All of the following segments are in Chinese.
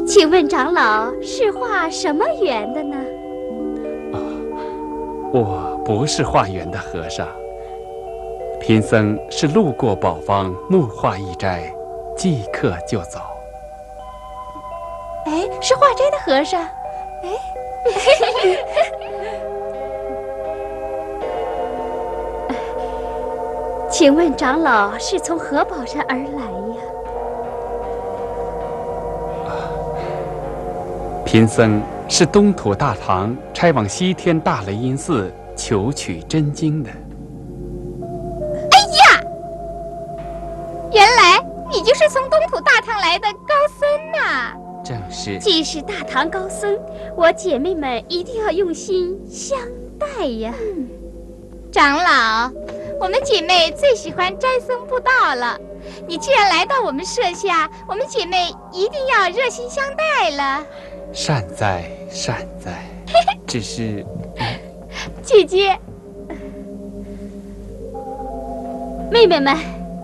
请问长老是画什么园的呢？ 我不是化缘的和尚，贫僧是路过宝坊，目画一斋，即刻就走。 哎，是化斋的和尚。哎， 请问长老是从何宝山而来呀？ 贫僧是东土大唐差往西天大雷音寺求取真经的。 哎呀，原来你就是从东土大唐来的高僧呐！ 正是。 既是大唐高僧，我姐妹们一定要用心相待呀。 长老，我们姐妹最喜欢斋僧布道了。你既然来到我们舍下，我们姐妹一定要热心相待了。 善哉善哉，只是姐姐， 妹妹们，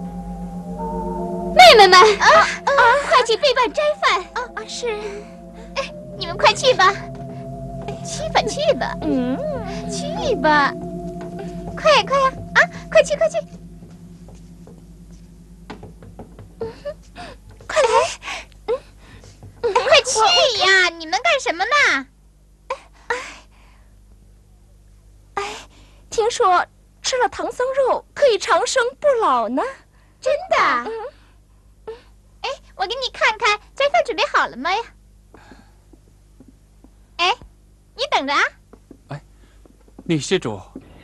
快去备办斋饭。 是。哎，你们快去吧，去吧，去吧，去吧，快呀，快呀，啊，快去，快去，快来，快去呀！你们干什么呢？ 听说吃了唐僧肉可以长生不老呢。 真的？哎，我给你看看，斋饭准备好了吗呀？哎，你等着啊！ 哎，李施主。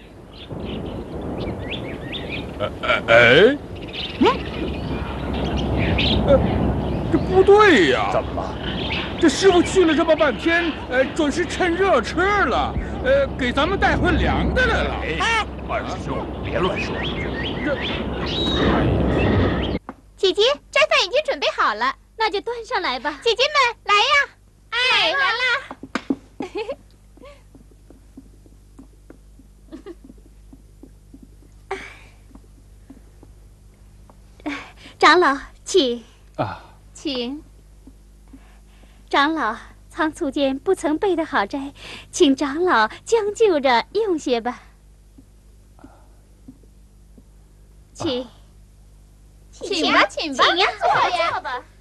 这不对呀！ 怎么了？ 这师傅去了这么半天，准是趁热吃了，给咱们带回凉的来了。 哎，二师兄，别乱说。 姐姐，斋饭已经准备好了， 那就端上来吧。 姐姐们，来呀！哎，来啦！ 长老，请。 请。 长老，仓促间不曾备得好斋，请长老将就着用些吧。请。 请吧，请吧， 请呀， 坐呀。